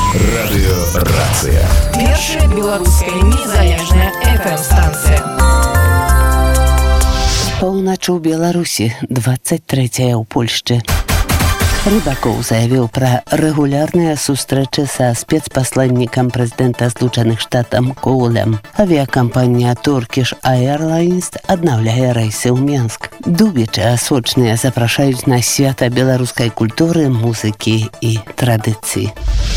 Радыёрацыя. Першая беларуская незалежная FM-станцыя. Паўночы ў Беларусі, 23 ў Польшчы. Рыбакоў заявіў пра рэгулярныя сустрэчы са спецпасланнікам прэзідэнта Злучаных Штатаў Коулем. Авіякампанія Turkish Airlines аднаўляе рэйсы ў Менск. Дубічы асочныя запрашаюць на свята беларускай культуры, музыкі і традыцыі.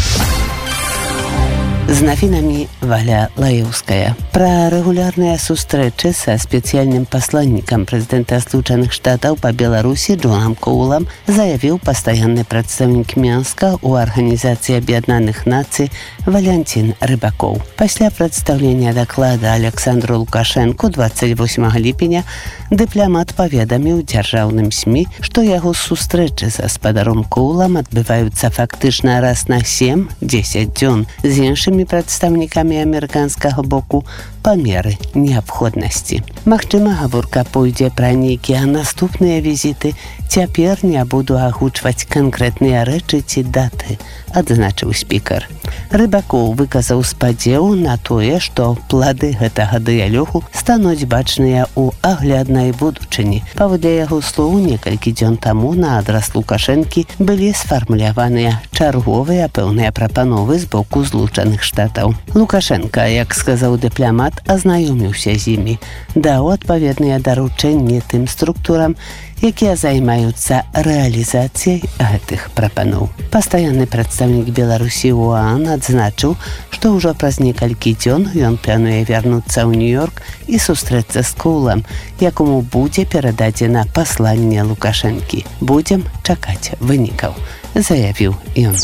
З навінамі Валя Лаеўская. Пра рэгулярныя сустрэчы са спецыяльным пасланнікам прэзідэнта Злучаных Штатаў па Беларусі Джонам Коулам заявіў пастаянны прадстаўнік Менска ў Арганізацыі Аб'яднаных Нацый Валянцін Рыбакоў. Пасля прадстаўлення даклада Александру Лукашэнку 28 ліпеня дыпламат паведаміў дзяржаўным СМІ, што яго сустрэчы з гаспадаром Коулам адбываюцца фактычна раз на 7-10 дзён з іншымі прадстаўнікамі амерыканскага боку па меры неабходнасці. Магчыма, гаворка пойдзе пра нейкія наступныя візіты. Цяпер не буду агучваць канкрэтныя рэчы ці даты, адзначыў спікер. Рыбакоў выказаў спадзеў на тое, што плады гэтага дыялогу стануць бачныя ў агляднай будучыні. Паводле яго слоў, некалькі дзён таму на адрас Лукашэнкі былі сфармуляваныя чарговыя пэўныя прапановы з боку Злучаных Штатаў. Лукашенка, як сказаў дыпламат, азнаёміўся з імі, даў адпаведныя даручэнні тым структурам, якія займаюцца рэалізацыяй гэтых прапаноў. Пастаянны прадстаўнік Беларусі ў ОАН адзначыў, што ўжо праз некалькі дзён ён плануе вярнуцца ў Нью-Йорк і сустрэцца з Коулам, якому будзе перададзена пасланне Лукашэнкі. Будзем чакаць вынікаў, заявіў ён.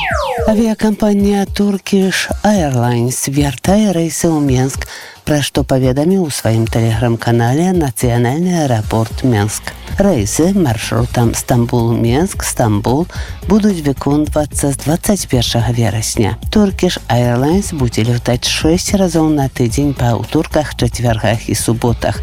Авіякампанія Turkish Airlines вяртае рэйсы ў Менск, пра што паведаміў у сваім тэлеграм-канале нацыянальны аэрапорт Менск. Рэйсы маршрутам Стамбул-Менск-Стамбул будуць выконвацца з 21 верасня. Turkish Airlines будзе лётаць 6 разоў на тыдзень па аўторках, чацвяргах і суботах.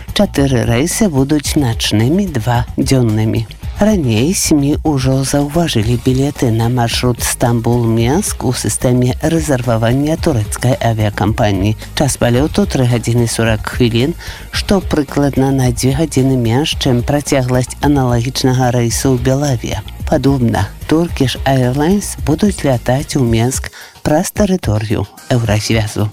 4 рэйсы будуць начнымі, 2 дзённымі. Раней СМІ ўжо заўважылі білеты на маршрут Стамбул-Менск у сістэме рэзервавання турэцкай авіякампаніі. Час палёту 3 гадзіны 40 хвілін, што прыкладна на 2 гадзіны менш, чым працягласць аналагічнага рэйсу ў Белавія. Падобна, Turkish Airlines будуць лятаць у Менск праз тэрыторыю Еўразвязу.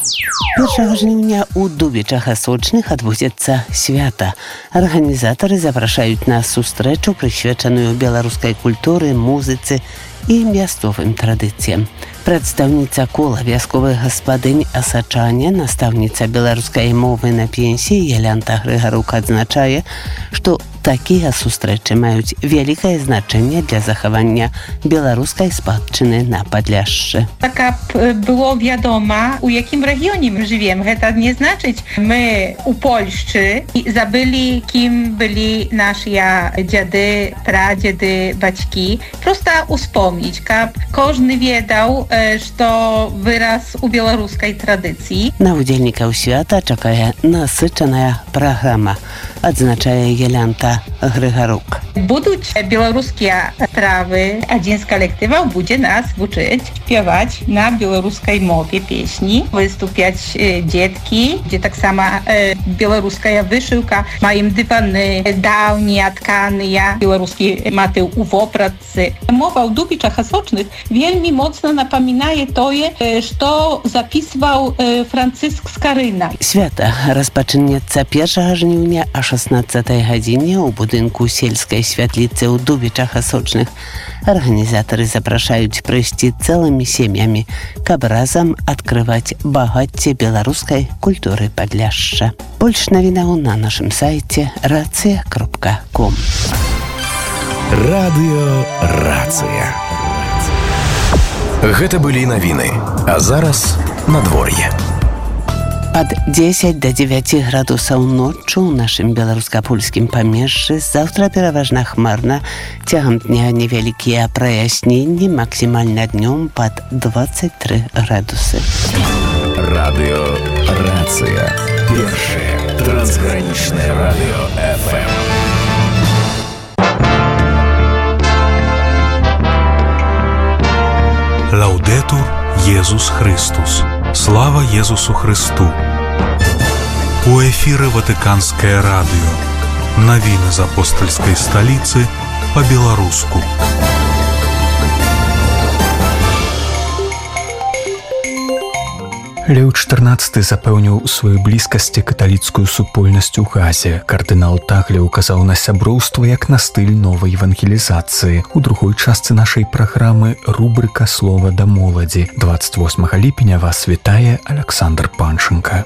1 жніўня ў Дубічах Асочных адбудзецца свята. Арганізатары запрашаюць на сустрэчу, прысвечаную беларускай культуры, музыцы і мясцовым традыцыям. Прадстаўніца кола вясковых гаспадынь асачане, настаўніца беларускай мовы на пенсіі Ялянта Грыгарук адзначае, што такія сустрэчы маюць вялікае значэнне для захавання беларускай спадчыны на Падляшшы. Каб было вядома, у якім рэгіёне мы жывем, гэта не значыць, мы у Польшчы і забылі, кім былі нашыя дзяды, прадзеды, бацькі. Проста успомніць, каб кожны ведаў, што вырас у беларускай традыцыі. На удзельнікаў свята чакае насычаная праграма, адзначае Ялянта Грыгарук. Будуць беларускія стравы. Адзін з калектываў будзе нас вучыць спяваць на беларускай мове песні. Выступяць дзеткі, дзе таксама беларуская вышыўка. Маем дываны даўнія, тканыя, беларускі матыў у вопратцы. Мова ў Дубічах Асочных вельмі моцна напамінае тое, што запісваў Францыск Скарына. Свята распачнецца 1 жніўня о 16 гадзіне ў будынку сельскай святліцы ў Дубічах Асочных. Арганізатары запрашаюць прыйсці цэлымі сем'ямі, каб разам адкрываць багацце беларускай культуры Падляшша. Больш навінаў на нашым сайце racja.com. Радыёрацыя. Гэта былі навіны, а зараз надвор'е. Ад 10 до 9 градусаў ноччу ў нашым беларуска-польскім памежжы. Заўтра пераважна хмарна, цягам дня невялікія праясненні, максімальна днём пад 23 градусы. Радыёрацыя. Першае трансгранічнае радыё FM. Лаудетур Єсус Христус. Слава Єсусу Христу. У ефірі Ватиканське радіо. Новини з апостольської столиці по-білоруську. Леў XIV запэўніў у сваёй блізкасці каталіцкую супольнасць у Газе. Кардынал Тагле указаў на сяброўства як на стыль новай евангелізацыі. У другой частцы нашай праграмы рубрыка «Слова да моладзі». 28 ліпеня вас вітае Александр Панченко.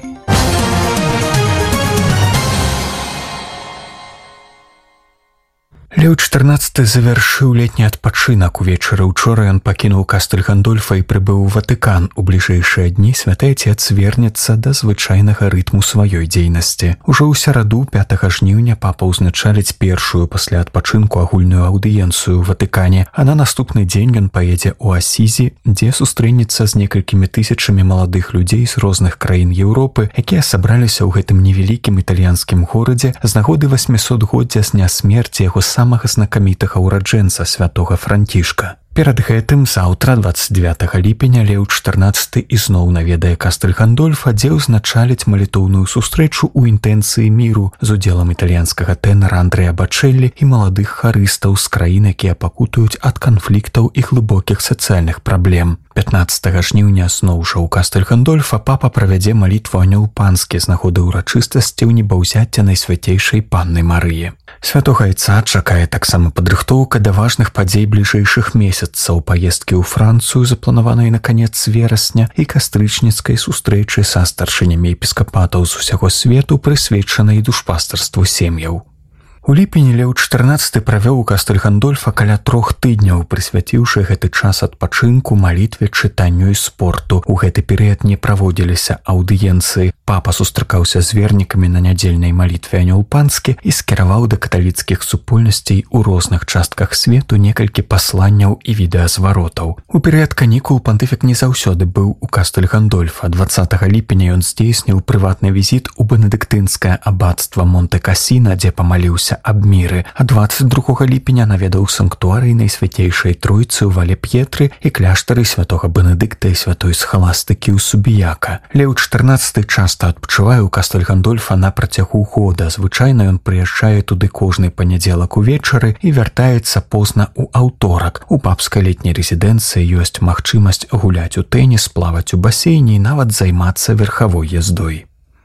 Леў XIV завяршыў летні адпачынак. Увечары ўчора ён пакінуў кастэль Гандольфа і прыбыў у Ватыкан. У бліжэйшыя дні святы Отец вернецца да звычайнага рытму сваёй дзейнасці. Ужо ў сераду 5 жніўня папа ўзначаліць першую пасля адпачынку агульную аўдыенцыю ў Ватыкане, а на наступны дзень ён паедзе ў Асізі, дзе сустрэнецца з некалькімі тысячамі маладых людзей з розных краін Еўропы, якія сабраліся ў гэтым невялікім італьянскім горадзе з нагоды 800-годдзя з дня смерці яго самага знакамітага ўраджэнца святога Францішка. Перад гэтым заўтра, 29 ліпеня, Леў XIV ізноў наведае кастэль Гандольфа, дзе ўзначаліць малітоўную сустрэчу ў інтэнцыі міру з удзелам італьянскага тэнара Андрэа Бачэллі і маладых харыстаў з краін, якія пакутуюць ад канфліктаў і глыбокіх сацыяльных праблем. 15 жніўня зноў жа ў кастэль Гандольфа папа правядзе малітву Анёл Панскі з нагоды ўрачыстасці ў небаўзяцця Найсвяцейшай Панны Марыі. Святога Айца чакае таксама падрыхтоўка да важных падзей бліжэйшых месяцаў, паездкі ў Францыю, запланаванай на канец верасня, і кастрычніцкай сустрэчы са старшынямі епіскапатаў з усяго свету, прысвечанай душпастарству сем'яў. У ліпені Леў XIV правёў у кастэль Гандольфа каля 3 тыдняў, прысвяціўшы гэты час адпачынку, малітве, чытанню і спорту. У гэты перыяд не праводзіліся аўдыенцыі. Папа сустракаўся з вернікамі на нядзельнай малітве Анёл Панскі і скіраваў да каталіцкіх супольнасцей у розных частках свету некалькі пасланняў і відэазваротаў. У перыяд канікул пантыфік не заўсёды быў у кастэль Гандольфа. 20 ліпеня ён здзейсніў прыватны візіт у бенедыктынскае аббацтва Монте-Касіна, дзе памаліўся аб міры, а 22 ліпеня наведаў санктуарый Найсвяцейшай Тройцы ў Вале-П'етры і кляштары святога Бенедыкта і святой Схаластыкі ў Субіяка. Леў XIV часта адпачывае ў кастэль Гандольфа на працягу года. Звычайна ён прыязджае туды кожны панядзелак увечары і вяртаецца позна ў аўторак. У папскай летняй рэзідэнцыі ёсць магчымасць гуляць у тэніс, плаваць у басейне і нават займацца верхавой яздой.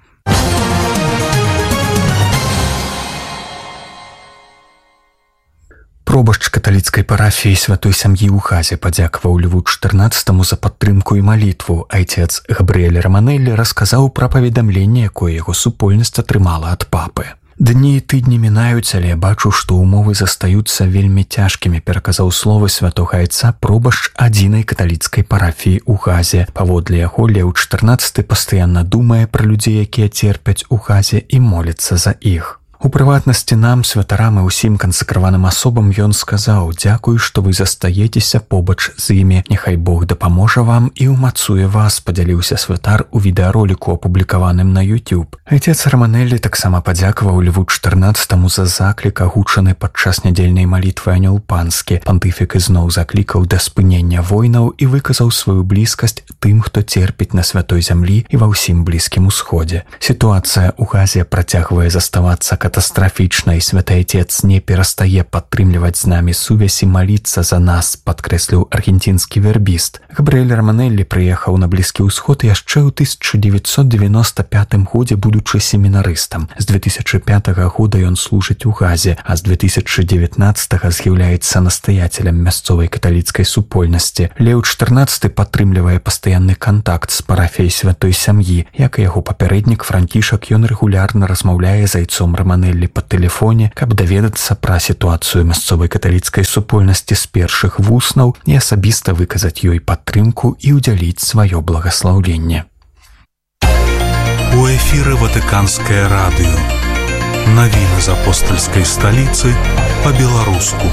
Пробашч каталіцкай парафіі святой сям'і ў Газе падзякаваў Льву XIV за падтрымку і малітву. Айцец Габрыэль Раманеллі расказаў пра паведамленне, якое яго супольнасць атрымала ад папы. «Дні і тыдні мінаюць, але я бачу, што ўмовы застаюцца вельмі цяжкімі», пераказаў словы святога Айца пробашч адзінай каталіцкай парафіі ў Газе. Паводле яго Леў XIV пастаянна думае пра людзей, якія церпяць у Газе, і моліцца за іх. У прыватнасці нам, святарам і ўсім кансакраваным асобам ён сказаў: «Дзякуй, што вы застаецеся побач з імі. Няхай Бог дапаможа вам і ўмацуе вас», падзяліўся святар у відэароліку, апублікаваным на YouTube. Айцец Раманеллі таксама падзякаваў Льву XIV за заклік, агучаны падчас нядзельнай малітвы Анёл Панскі. Пантыфік ізноў заклікаў да спынення войнаў і выказаў сваю блізкасць тым, хто церпіць на святой зямлі і ва ўсім Блізкім Усходзе. Сітуацыя ў Газе працягвае заставацца катастрафічна, і святы Отец не перастае падтрымліваць з намі сувязь і маліцца за нас, падкрэсліў аргенцінскі вербіст. Габрыэль Раманеллі прыехаў на Блізкі Ўсход яшчэ ў 1995 годзе, будучы семінарыстам. З 2005 года ён служыць у Газе, а з 2019 з'яўляецца настаяцелем мясцовай каталіцкай супольнасці. Леў XIV падтрымлівае пастаянны кантакт з парафіяй святой сям'і. Як і яго папярэднік Францішак, ён рэгулярна размаўляе з айцом Раманеллі па тэлефоне, каб даведацца пра сітуацыю мясцовай каталіцкай супольнасці з першых вуснаў і асабіста выказаць ёй падтрымку і ўдзяліць сваё благаслаўленне. У эфіры Ватыканскае радыё. Навіны з апостальскай сталіцы па-беларуску.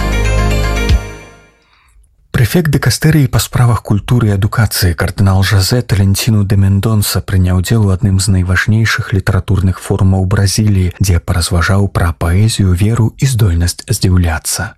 Прэфект дыкастэрыі па справах культуры і адукацыі кардынал Жозе Талентіну де Мендонса прыняў удзел у адным з найважнейшых літаратурных форумаў Бразіліі, дзе паразважаў пра паэзію, веру і здольнасць здзіўляцца.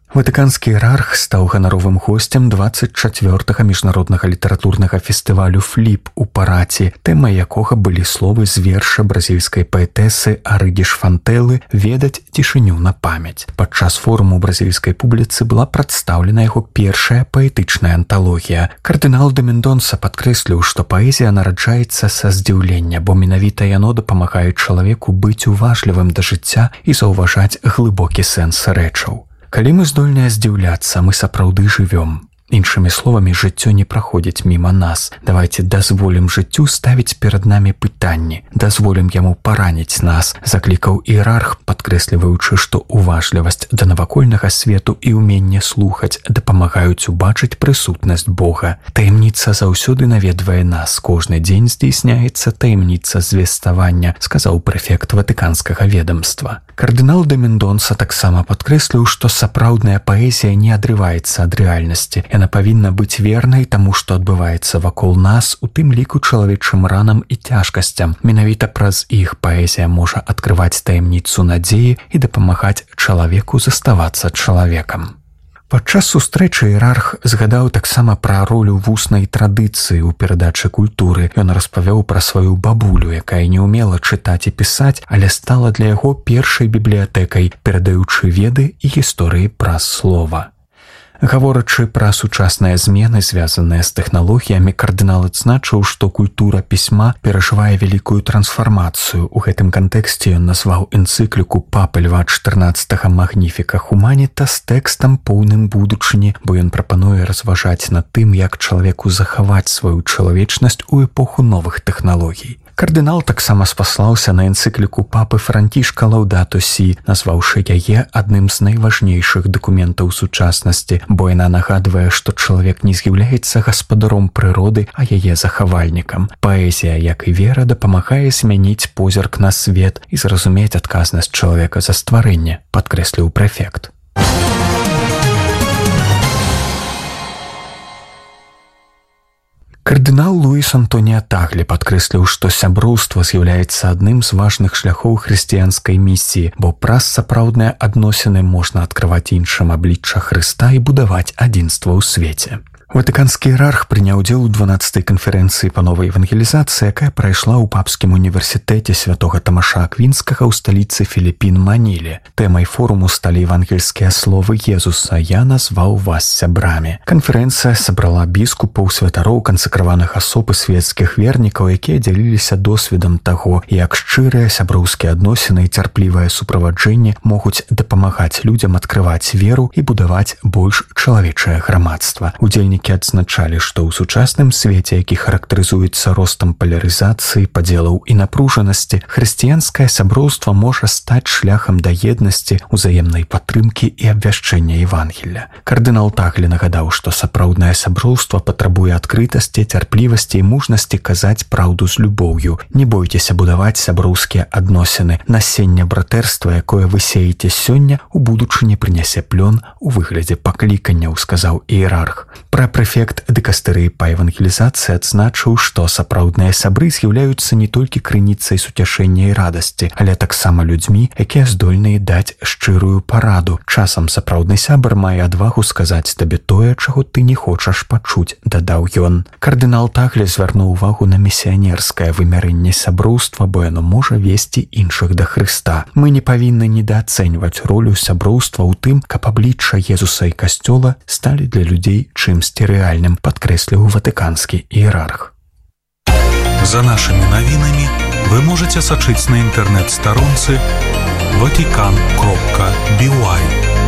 Ватыканскі іерарх стаў ганаровым госцем 24-га міжнароднага літаратурнага фестывалю «Фліп» у Параці, тэмай якога былі словы з верша бразільскай паэтэсы Арыдзіш Фантэлы «Ведаць цішыню на памяць». Падчас форуму бразільскай публіцы была прадстаўлена яго першая паэтычная анталогія. Кардынал де Мендонса падкрэсліў, што паэзія нараджаецца са здзіўлення, бо менавіта яно дапамагае чалавеку быць уважлівым да жыцця і заўважаць глыбокі сэнс рэчаў. Калі мы здольныя здзіўляцца, мы сапраўды жывём. Іншымі словамі, жыццё не праходзіць міма нас. Давайце дазволім жыццю ставіць перад намі пытанні, дазволім яму параніць нас, заклікаў іерарх, падкрэсліваючы, што уважлівасць да навакольнага свету і ўменне слухаць дапамагаюць убачыць прысутнасць Бога. Таямніца заўсёды наведвае нас, кожны дзень здзейсняецца таямніца звеставання, сказаў прэфект ватыканскага ведамства. Кардынал де Мендонса таксама падкрэсліў, што сапраўдная паэзія не адрываецца ад рэальнасці. Яна павінна быць вернай таму, што адбываецца вакол нас, у тым ліку чалавечым ранам і цяжкасцям. Менавіта праз іх паэзія можа адкрываць таямніцу надзеі і дапамагаць чалавеку заставацца чалавекам. Падчас сустрэчы іерарх згадаў таксама пра ролю вуснай традыцыі ў перадачы культуры. Ён распавёў пра сваю бабулю, якая не ўмела чытаць і пісаць, але стала для яго першай бібліятэкай, перадаючы веды і гісторыі праз слова. Гаворачы пра сучасныя змены, звязаныя з тэхналогіямі, кардынал адзначыў, што культура пісьма перажывае вялікую трансфармацыю. У гэтым кантэксце ён назваў энцыкліку папы Льва XIV «Магніфіка Хуманіта» з тэкстам поўным будучыні, бо ён прапануе разважаць над тым, як чалавеку захаваць сваю чалавечнасць у эпоху новых тэхналогій. Кардынал таксама спаслаўся на энцыкліку папы Францішка «Лаўдату Сі», назваўшы яе адным з найважнейшых дакументаў сучаснасці, бо яна нагадвае, што чалавек не з'яўляецца гаспадаром прыроды, а яе захавальнікам. Паэзія, як і вера, дапамагае змяніць позірк на свет і зразумець адказнасць чалавека за стварэнне, падкрэсліў прэфект. Кардынал Луіс Антоніа Таглі падкрэсліў, што сяброўства з'яўляецца адным з важных шляхоў хрысціянскай місіі, бо праз сапраўдныя адносіны можна адкрываць іншым аблічча Хрыста і будаваць адзінства ў свеце. Ватыканскі іерарх прыняў удзел у 12-й канферэнцыі па новай евангелізацыі, якая прайшла ў папскім універсітэце святога Тамаша Аквінскага ў сталіцы Філіпін Маніле. Тэмай форуму сталі евангельскія словы Езуса «Я назваў вас сябрамі». Канферэнцыя сабрала біскупаў, святароў, кансакраваных асоб і свецкіх вернікаў, якія дзяліліся досведам таго, як шчырыя сяброўскія адносіны і цярплівае суправаджэнне могуць дапамагаць людзям адкрываць веру і будаваць больш чалавечае грамадства. Удзельнікі адзначалі, што ў сучасным свеце, які характарызуецца ростам палярызацыі, падзелаў і напружанасці, хрысціянскае сяброўства можа стаць шляхам да еднасці, узаемнай падтрымкі і абвяшчэння Евангелля. Кардынал Таглі нагадаў, што сапраўднае сяброўства патрабуе адкрытасці, цярплівасці і мужнасці казаць праўду з любоўю. Не бойцеся будаваць сяброўскія адносіны. Насенне братэрства, якое вы сееце сёння, у будучыні прынясе плён у выглядзе пакліканняў, сказаў іерарх. Прэфект дыкастэрыі па евангелізацыі адзначыў, што сапраўдныя сябры з'яўляюцца не толькі крыніцай суцяшэння і радасці, але таксама людзьмі, якія здольныя даць шчырую параду. Часам сапраўдны сябар мае адвагу сказаць табе тое, чаго ты не хочаш пачуць, дадаў ён. Кардынал Таглі звярнуў увагу на місіянерскае вымярэнне сяброўства, бо яно можа весці іншых да Хрыста. Мы не павінны недаацэньваць ролю сяброўства ў тым, каб аблічча Езуса і Касцёла сталі для людзей чымсьці рэальным, падкрэсліў ватыканскі іерарх. За нашымі навінамі вы можаце сачыць на інтэрнэт-старонцы vatican.by.